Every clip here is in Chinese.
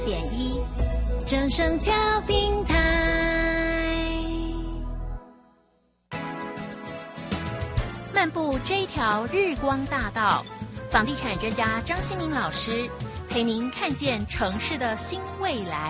104.1正声调频台。漫步这一条日光大道，房地产专家张新民老师陪您看见城市的新未来。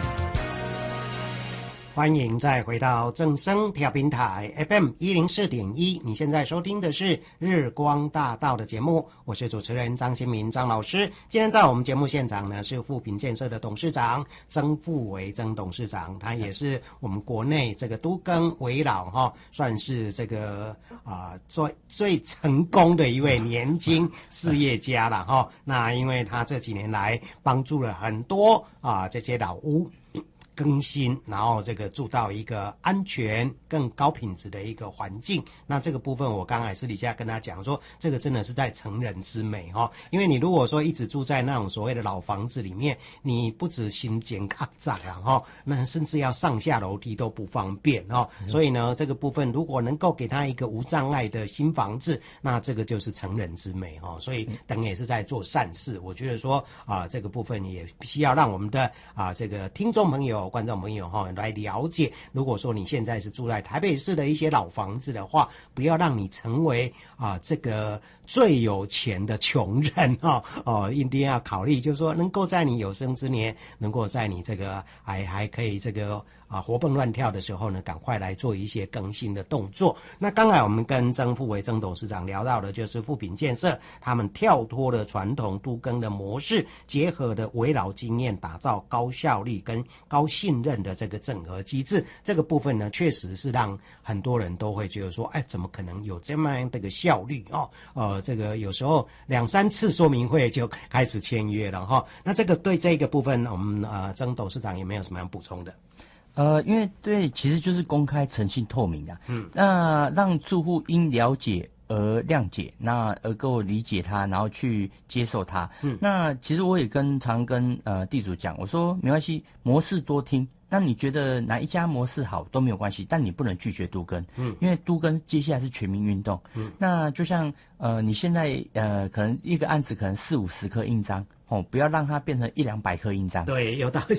欢迎再回到正声调频台 FM 104.1，你现在收听的是日光大道的节目，我是主持人张新民张老师。今天在我们节目现场呢是富品建设的董事长曾富维曾董事长，他也是我们国内这个都更危老算是这个最成功的一位年轻事业家了那因为他这几年来帮助了很多这些老屋更新，然后这个住到一个安全更高品质的一个环境。那这个部分我刚才私底下跟他讲说，这个真的是在成人之美因为你如果说一直住在那种所谓的老房子里面，你不止心间卡窄那甚至要上下楼梯都不方便所以呢这个部分如果能够给他一个无障碍的新房子，那这个就是成人之美所以等于也是在做善事。我觉得说这个部分也需要让我们的这个听众朋友观众朋友来了解，如果说你现在是住在台北市的一些老房子的话，不要让你成为这个最有钱的穷人一定要考虑，就是说能够在你有生之年，能够在你这个还可以这个活蹦乱跳的时候呢，赶快来做一些更新的动作。那刚才我们跟曾富维曾董事长聊到的就是富品建设他们跳脱了传统都更的模式，结合的危老经验，打造高效率跟高信任的这个整合机制。这个部分呢确实是让很多人都会觉得说怎么可能有这么样的一个效率这个有时候2-3次说明会就开始签约了那这个对这个部分我们曾董事长也没有什么样补充的。 因为对，其实就是公开、诚信、透明的。那让住户因了解而谅解，那而够理解他，然后去接受他。那其实我也常跟地主讲，我说没关系，模式多听。那你觉得哪一家模式好都没有关系，但你不能拒绝都更。因为都更接下来是全民运动。那就像你现在可能一个案子可能40-50颗印章。不要让它变成100-200颗印章。 对，有道理。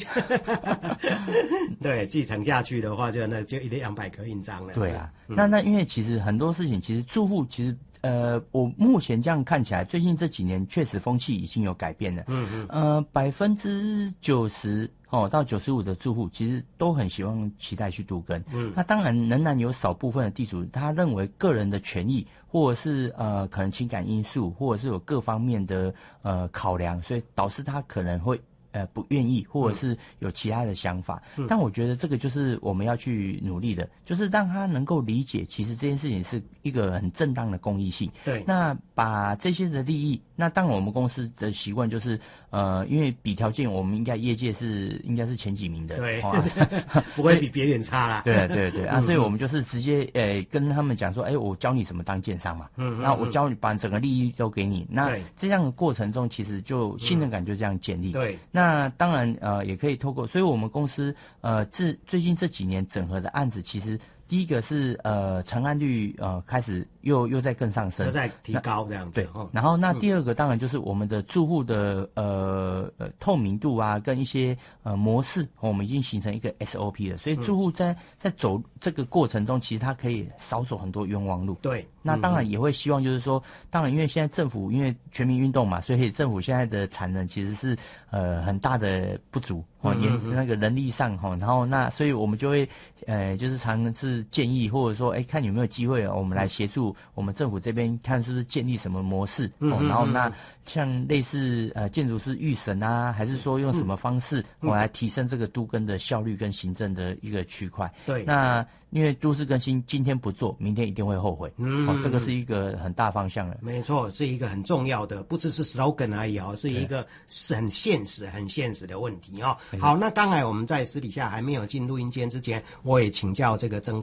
对，继承下去的话，就100-200颗印章了。 对啊，那因为其实很多事情，其实住户其实我目前这样看起来，最近这几年确实风气已经有改变了。90%到95%的住户其实都很期待去都更。那当然仍然有少部分的地主，他认为个人的权益，或者是可能情感因素，或者是有各方面的考量，所以导致他可能会不愿意，或者是有其他的想法。但我觉得这个就是我们要去努力的，就是让他能够理解，其实这件事情是一个很正当的公益性。 对， 那把这些的利益，那当然我们公司的习惯就是因为比条件，我们业界应该是前几名的。 对，不会比别人差啦。 对所以我们就是直接跟他们讲说，我教你怎么当建商嘛。那我教你把整个利益都给你。那这样的过程中，其实就信任感就这样建立。 对。 那当然也可以透过，所以我们公司最近这几年整合的案子，其实第一个是成案率开始又在更上升， 又在提高这样子。 对，然后那第二个当然就是我们的住户的透明度跟一些模式，我们已经形成一个 SOP 了，所以住户在走这个过程中，其实他可以少走很多冤枉路。对，那当然也会希望就是说，当然因为现在政府因为全民运动嘛，所以政府现在的产能其实是很大的不足那个人力上然后那所以我们就会就是常是建议或者说看有没有机会我们来协助我们政府这边看是不是建立什么模式然后那像类似建筑师预审还是说用什么方式来提升这个都更的效率跟行政的一个区块。对，那因为都市更新今天不做，明天一定会后悔。这个是一个很大方向了。 没错，是一个很重要的，不只是 slogan 而已是一个很现实的问题好，那刚才我们在私底下还没有进录音间之前，我也请教这个曾